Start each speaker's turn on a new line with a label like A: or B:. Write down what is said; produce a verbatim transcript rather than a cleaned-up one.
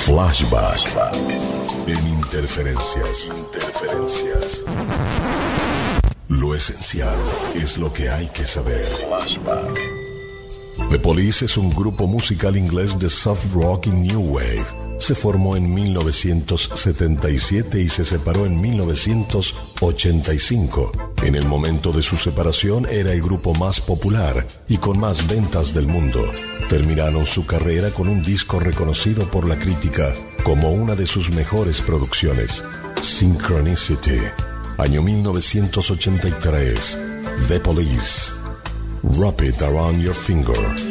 A: Flashback. En interferencias. Interferencias. Lo esencial es lo que hay que saber. Flashback. The Police es un grupo musical inglés de soft rock y new wave. Se formó en mil novecientos setenta y siete y se separó en mil novecientos ochenta y cinco. En el momento de su separación era el grupo más popular y con más ventas del mundo. Terminaron su carrera con un disco reconocido por la crítica como una de sus mejores producciones, Synchronicity. Año mil novecientos ochenta y tres. The Police. Wrap It Around Your Finger.